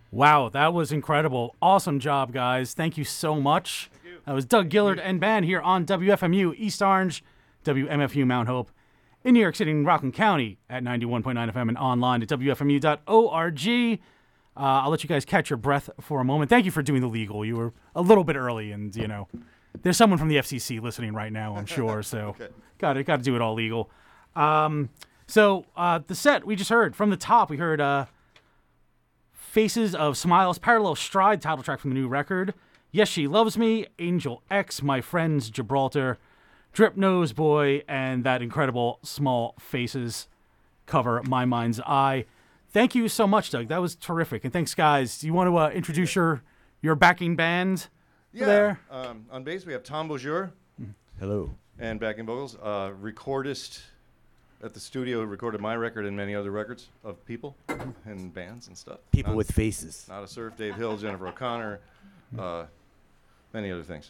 Wow, that was incredible. Awesome job, guys. Thank you so much. That was Doug Gillard and band here on WFMU East Orange, WMFU Mount Hope, in New York City and Rockland County at 91.9 FM and online at WFMU.org. I'll let you guys catch your breath for a moment. Thank you for doing the legal. You were a little bit early, and, there's someone from the FCC listening right now, I'm sure, so Okay. got to do it all legal. So the set we just heard, from the top, we heard Faces of Smiles, Parallel Stride, title track from the new record. Yes, She Loves Me, Angel X, My Friends, Gibraltar, Drip Nose Boy, and that incredible Small Faces cover, My Mind's Eye. Thank you so much, Doug. That was terrific. And thanks, guys. Do you want to introduce your backing band there? On bass, we have Tom Beaujour. Hello. And backing vocals. Recordist at the studio who recorded my record and many other records of people and bands and stuff. People with faces. Not a Surf, Dave Hill, Jennifer O'Connor, many other things.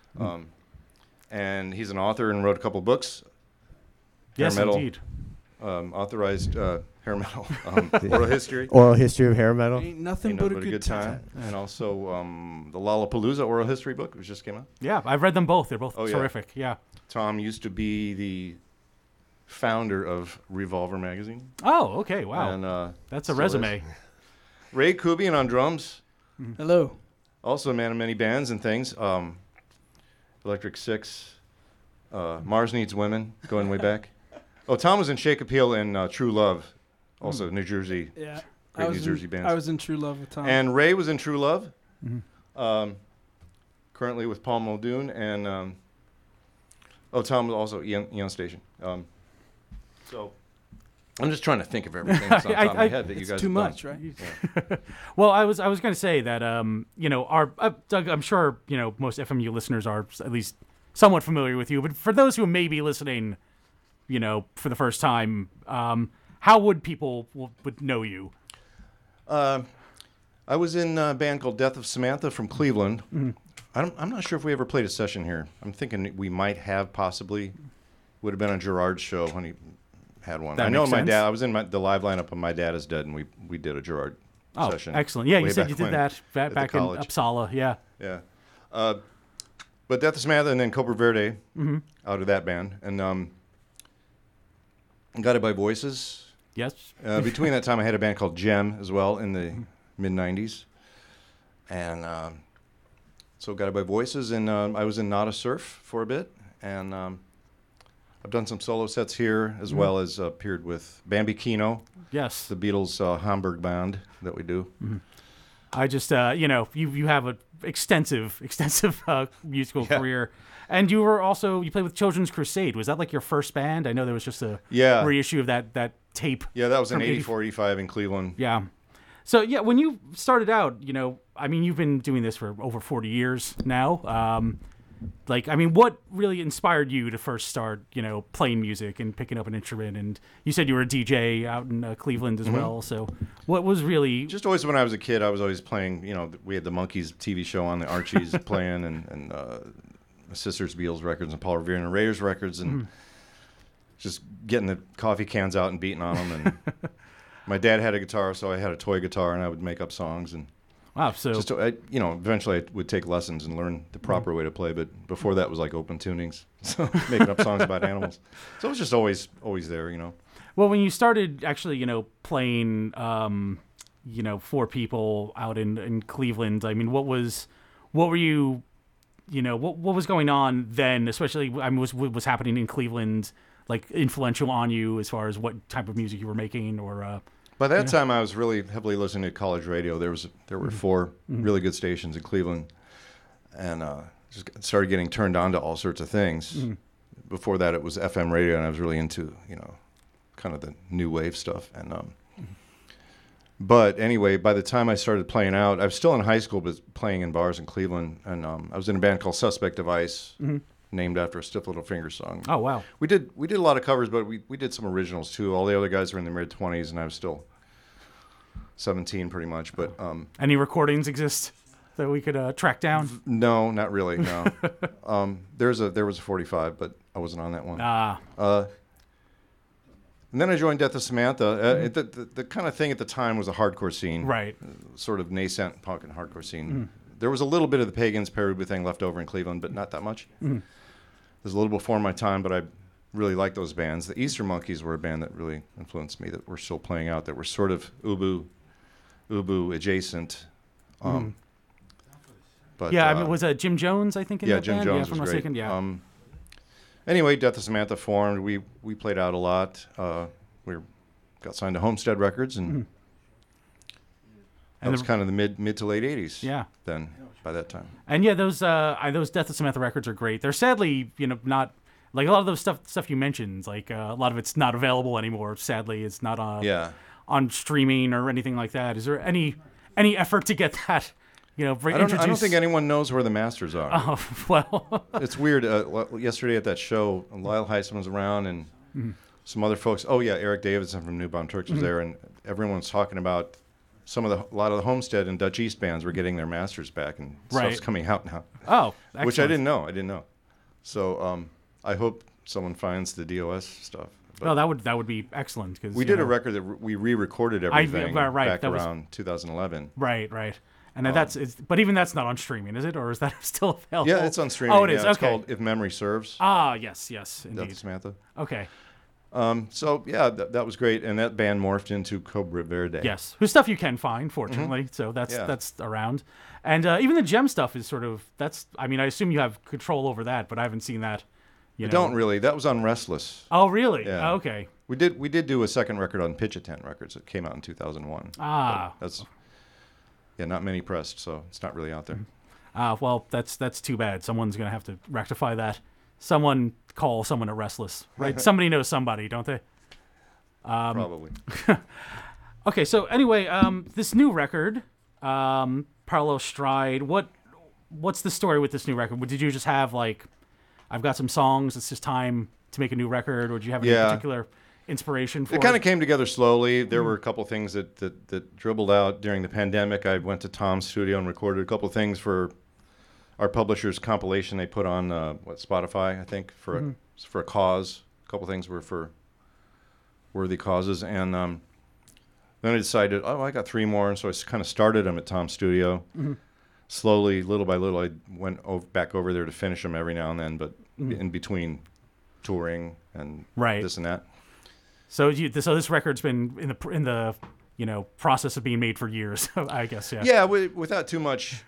And he's an author and wrote a couple books. Yes, Hair metal, indeed. Authorized hair metal, oral history. Oral history of hair metal. Ain't nothing Ain't but Nothing a good time. And also the Lollapalooza oral history book, which just came out. Yeah, I've read them both. They're both Oh, yeah. terrific. Yeah. Tom used to be the founder of Revolver magazine. Oh, okay. Wow. And, That's a so resume. is Ray Kubian on drums. Hello. Also a man of many bands and things. Electric Six, Mars Needs Women, going way back. Oh, Tom was in Shake Appeal and True Love, also New Jersey. Yeah. Great New Jersey bands. I was in True Love with Tom. And Ray was in True Love, currently with Paul Muldoon. And, Tom was also Eon Station. So I'm just trying to think of everything that's on top of my head that you it's guys too have done. much, right? Yeah. Well, I was going to say that our Doug, I'm sure most FMU listeners are at least somewhat familiar with you, but for those who may be listening, for the first time, how would people would know you? I was in a band called Death of Samantha from Cleveland. I'm not sure if we ever played a session here. I'm thinking we might have, possibly. Would have been on Gerard's show when he had one. That I know makes my sense. dad. I was in the live lineup of My Dad Is Dead, and we did a Gerard Oh, session. excellent. Yeah, you way said back you did when, that at back the in college. Uppsala. Yeah. Yeah. But Death of Samantha and then Cobra Verde out of that band. And Guided by Voices. Yes. Between that time, I had a band called Gem as well in the mid-'90s. And so Guided by Voices, and I was in Not a Surf for a bit. And I've done some solo sets here, as well as appeared with Bambi Kino, Yes. the Beatles' Hamburg band that we do. I just, you have an extensive musical career. And you played with Children's Crusade. Was that like your first band? I know there was just a Yeah. reissue of that tape. Yeah, that was in From 84, 85 in Cleveland. Yeah. So, yeah, when you started out, you've been doing this for over 40 years now. What really inspired you to first start, playing music and picking up an instrument? And you said you were a DJ out in Cleveland as well. So what was really... Just always when I was a kid, I was always playing, we had the Monkees TV show on, the Archies playing, and my sister's Beatles records and Paul Revere and the Raiders records, and just getting the coffee cans out and beating on them. And my dad had a guitar, so I had a toy guitar, and I would make up songs. And Wow, so... eventually I would take lessons and learn the proper way to play, but before that was like open tunings, so making up songs about animals. So it was just always there, Well, when you started actually, playing, for people out in Cleveland, what were you, what was going on then, especially, what was happening in Cleveland, like, influential on you as far as what type of music you were making, or... By that time, I was really heavily listening to college radio. There were 4 really good stations in Cleveland, and just started getting turned on to all sorts of things. Before that, it was FM radio, and I was really into kind of the new wave stuff. And but anyway, by the time I started playing out, I was still in high school, but playing in bars in Cleveland, and I was in a band called Suspect Device, named after a Stiff Little Finger song. Oh, wow. We did a lot of covers, but we did some originals too. All the other guys were in their mid-20s, and I was still 17 pretty much. But Any recordings exist that we could track down? no, not really. No. There was a 45, but I wasn't on that one. And then I joined Death of Samantha. The kind of thing at the time was a hardcore scene. Right. Sort of nascent punk and hardcore scene. There was a little bit of the Pagans, Peruba thing left over in Cleveland, but not that much. It was a little before my time, but I really liked those bands. The Easter Monkeys were a band that really influenced me, that were still playing out, that were sort of Ubu adjacent. But, yeah, I mean, was Jim Jones, I think, in that Jim band? Jones if I'm was not great. mistaken, yeah. Anyway, Death of Samantha formed. We played out a lot. We got signed to Homestead Records, and that was kind of the mid to late 80s. Yeah. Then, by that time. And yeah, those Death of Samantha records are great. They're sadly, not like a lot of those stuff you mentioned. Like a lot of it's not available anymore. Sadly, it's not on streaming or anything like that. Is there any effort to get that? I don't think anyone knows where the masters are. Oh, well. It's weird. Yesterday at that show, Lyle Heisman was around, and some other folks. Oh yeah, Eric Davidson from New Bomb Turks was there, and everyone was talking about a lot of the Homestead and Dutch East bands were getting their masters back, and stuff's coming out now. Oh, excellent. Which I didn't know. So I hope someone finds the DOS stuff. But that would be excellent, because we did a record that we re-recorded everything back that around 2011. Right. And but even that's not on streaming, is it? Or is that still available? Yeah, it's on streaming. Oh, it is. It's okay. called If Memory Serves. Ah, yes, indeed. Death of Samantha. Okay. So yeah, that was great, and that band morphed into Cobra Verde. Yes, whose stuff you can find, fortunately. So that's around, and even the Gem stuff is sort of I mean, I assume you have control over that, but I haven't seen that. I don't really. That was on Restless. Oh, really? Yeah. Oh, okay. We did do a second record on Pitch It Tent Records. It came out in 2001. Ah. But that's not many pressed, so it's not really out there. Well, that's too bad. Someone's gonna have to rectify that. Someone call someone at Restless, right? Somebody knows somebody, don't they? Probably. Okay, so anyway, this new record, Parallel Stride. What's the story with this new record? Did you just have I've got some songs, it's just time to make a new record, or did you have any particular inspiration for it? It kind of came together slowly. There were a couple things that dribbled out during the pandemic. I went to Tom's studio and recorded a couple of things for our publisher's compilation they put on Spotify, I think, for a cause. A couple of things were for worthy causes, and then I decided, I got 3 more, and so I kind of started them at Tom's studio. Slowly, little by little, I went back over there to finish them every now and then, but in between touring and this and that. So this record's been in the process of being made for years, I guess. Yeah. Yeah, without too much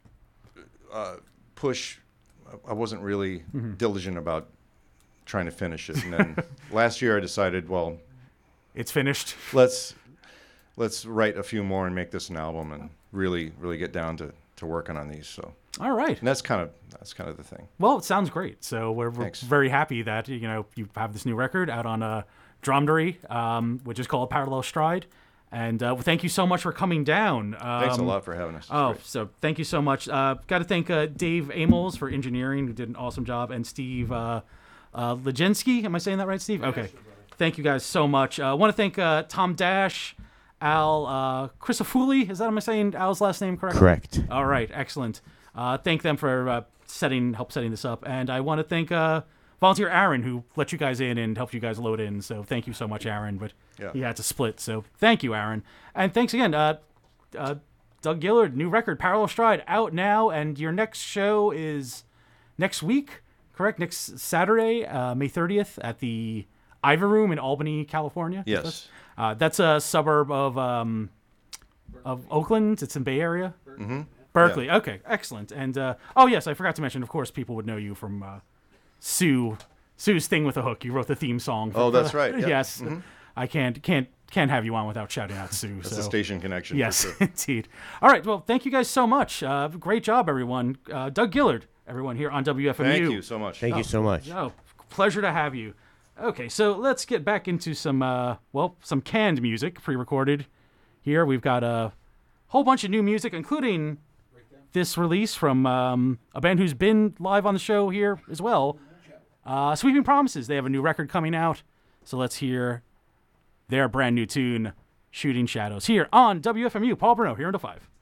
push, I wasn't really diligent about trying to finish it. And then last year I decided, well, it's finished. Let's write a few more and make this an album and really get down to working on these. So all right, and that's kind of the thing. Well, it sounds great. So we're very happy that you have this new record out on Dromedary, which is called Parallel Stride. And thank you so much for coming down. Thanks a lot for having us. So thank you so much. Got to thank Dave Amos for engineering, who did an awesome job, and Steve Legensky. Am I saying that right, Steve? Okay. Thank you guys so much. I want to thank Tom Dash, Al Crisafulli. Am I saying Al's last name correctly? Correct. All right, excellent. Thank them for help setting this up. And I want to thank volunteer Aaron, who let you guys in and helped you guys load in. So thank you so much, Aaron. But he had to split. So thank you, Aaron. And thanks again, Doug Gillard, new record, Parallel Stride, out now. And your next show is next week, correct? Next Saturday, May 30th at the Ivor Room in Albany, California. Yes. That's a suburb of Oakland. It's in Bay Area. Berkeley. Yeah. Okay, excellent. And yes, I forgot to mention. Of course, people would know you from Sue's Thing with a Hook. You wrote the theme song. That's right. Yep. Yes. I can't have you on without shouting out Sue. That's a station connection. Yes, for sure. Indeed. All right. Well, thank you guys so much. Great job, everyone. Doug Gillard, everyone here on WFMU. Thank you so much. Thank you so much. Pleasure to have you. Okay, so let's get back into some canned music, pre-recorded. Here we've got a whole bunch of new music, including this release from a band who's been live on the show here as well. Sweeping Promises. They have a new record coming out, so let's hear their brand new tune, Shooting Shadows, here on WFMU. Paul Bruno, here in the 5.